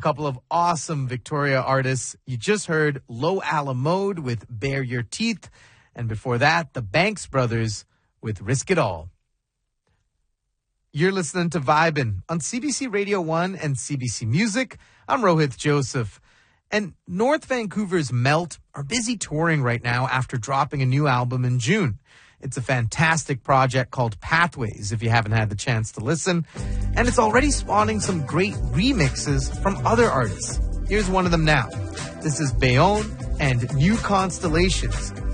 couple of awesome Victoria artists. You just heard Low Alamode with Bare Your Teeth. And before that, the Banks Brothers with Risk It All. You're listening to Vibin' on CBC Radio 1 and CBC Music. I'm Rohith Joseph. And North Vancouver's Melt are busy touring right now after dropping a new album in June. It's a fantastic project called Pathways, if you haven't had the chance to listen. And it's already spawning some great remixes from other artists. Here's one of them now. This is Bayonne and New Constellations.